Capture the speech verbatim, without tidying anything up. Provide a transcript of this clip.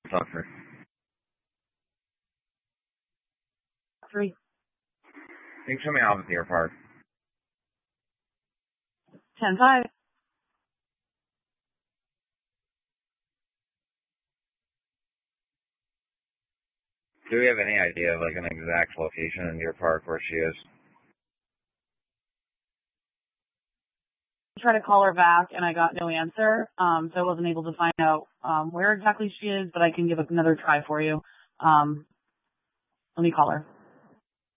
Suffer. Three. You can show me off at Deer Park. Ten five. Do we have any idea of like an exact location in Deer Park where she is? I tried to call her back and I got no answer, um, so I wasn't able to find out um, where exactly she is, but I can give another try for you. Um, let me call her.